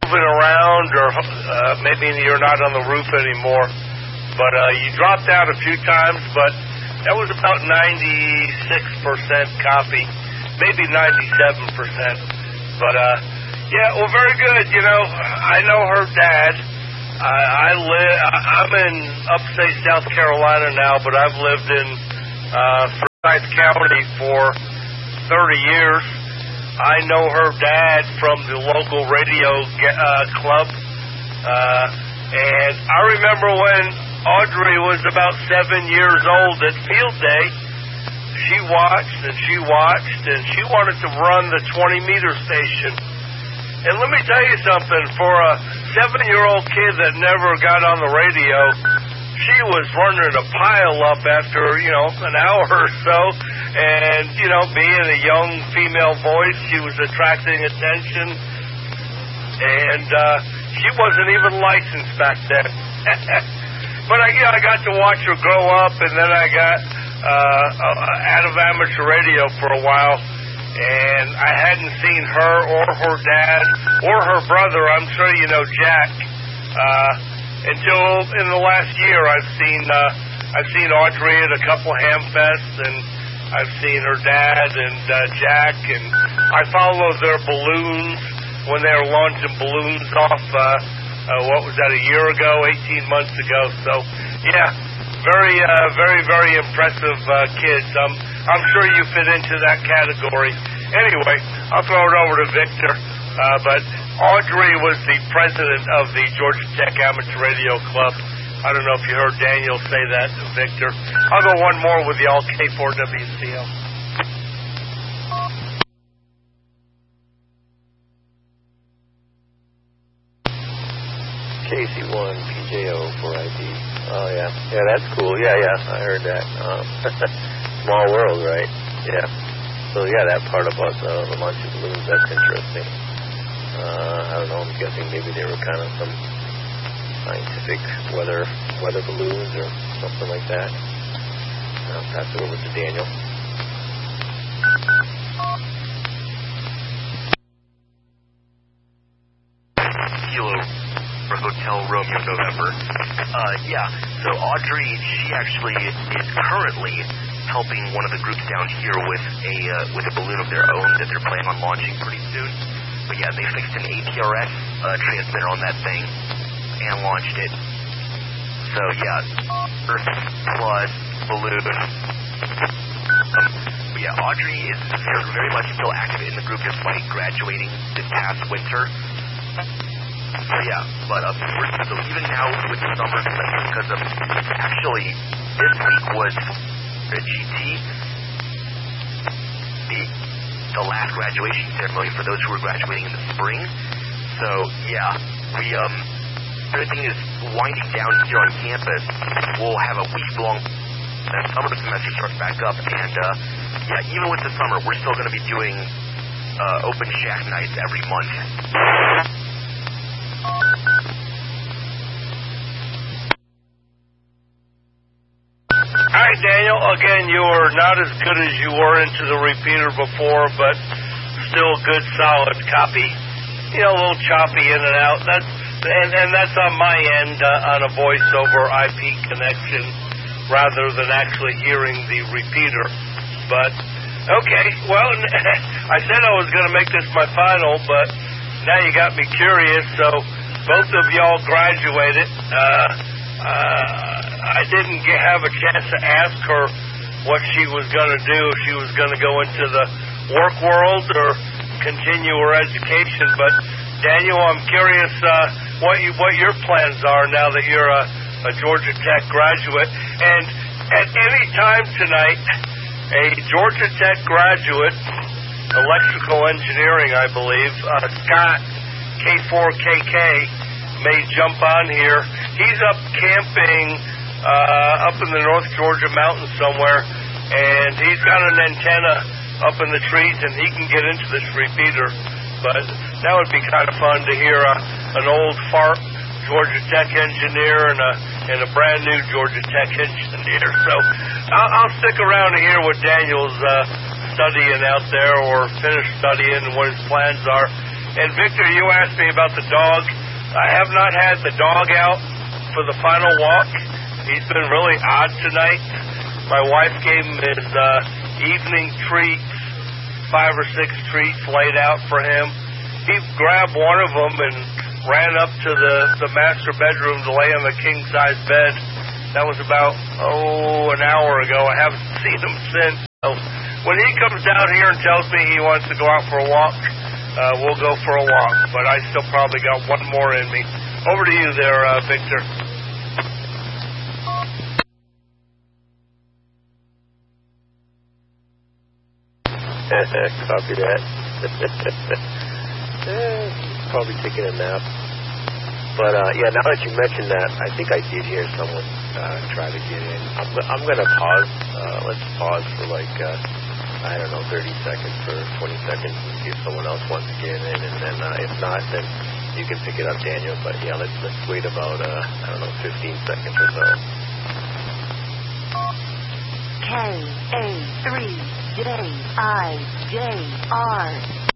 moving around, or maybe you're not on the roof anymore. But you dropped out a few times, but that was about 96% copy, maybe 97%. But, yeah, well, very good. You know, I know her dad. I'm in upstate South Carolina now, but I've lived in Forsyth County for 30 years. I know her dad from the local radio club. And I remember when Audrey was about 7 years old at Field Day, she watched and she watched, and she wanted to run the 20-meter station. And let me tell you something, for a 7-year-old kid that never got on the radio, she was running a pile up after, you know, an hour or so. And, you know, being a young female voice, she was attracting attention. And she wasn't even licensed back then. But I got to watch her grow up, and then I got out of amateur radio for a while. And I hadn't seen her or her dad or her brother, I'm sure you know Jack, until in the last year. I've seen Audrey at a couple Hamfests, and I've seen her dad and Jack, and I followed their balloons when they were launching balloons off. What was that, a year ago, 18 months ago? So yeah, very impressive kids. I'm sure you fit into that category. Anyway, I'll throw it over to Victor. But Audrey was the president of the Georgia Tech Amateur Radio Club. I don't know if you heard Daniel say that, Victor. I'll go one more with y'all, K4WCL. KC1 PJO for ID. Oh, yeah. Yeah, that's cool. Yeah, I heard that. Small world, right? Yeah. So, yeah, that part about the launching balloons, that's interesting. I don't know, I'm guessing maybe they were kind of some scientific weather balloons or something like that. I'll pass it over to Daniel. Kilo for Hotel Romeo November. So Audrey, she actually is currently helping one of the groups down here with a balloon of their own that they're planning on launching pretty soon. But yeah, they fixed an APRS transmitter on that thing and launched it. So yeah, Earth plus balloon. But yeah, Audrey is very much still active in the group despite graduating this past winter. So yeah, but so even now with the summer, because of actually this week was the GT, the last graduation ceremony for those who were graduating in the spring. So yeah, everything is winding down here on campus. We'll have a week-long summer semester starts back up, and yeah, even with the summer, we're still going to be doing open shack nights every month. All right, Daniel, again, you are not as good as you were into the repeater before, but still good, solid copy. You know, a little choppy in and out. And that's on my end on a voice over IP connection rather than actually hearing the repeater. But, okay, well, I said I was going to make this my final, but now you got me curious, so both of y'all graduated. I didn't have a chance to ask her what she was going to do, if she was going to go into the work world or continue her education. But, Daniel, I'm curious what your plans are now that you're a Georgia Tech graduate. And at any time tonight, a Georgia Tech graduate, electrical engineering, I believe, Scott, K4KK, may jump on here. He's up camping up in the North Georgia mountains somewhere, and he's got an antenna up in the trees, and he can get into this repeater. But that would be kind of fun to hear an old fart Georgia Tech engineer and a brand new Georgia Tech engineer. So I'll stick around to hear what Daniel's studying out there or finish studying and what his plans are. And Victor, you asked me about the dog. I have not had the dog out for the final walk. He's been really odd tonight. My wife gave him his evening treats, 5 or 6 treats laid out for him. He grabbed one of them and ran up to the master bedroom to lay on the king-size bed. That was about, an hour ago. I haven't seen him since. So when he comes down here and tells me he wants to go out for a walk, we'll go for a walk. But I still probably got one more in me. Over to you there, Victor. Copy that. Probably taking a nap. But yeah, now that you mentioned that, I think I did hear someone try to get in. I'm going to pause. Let's pause for 30 seconds or 20 seconds and see if someone else wants to get in. And then if not, then you can pick it up, Daniel. But yeah, let's wait about 15 seconds or so. KA3JIJR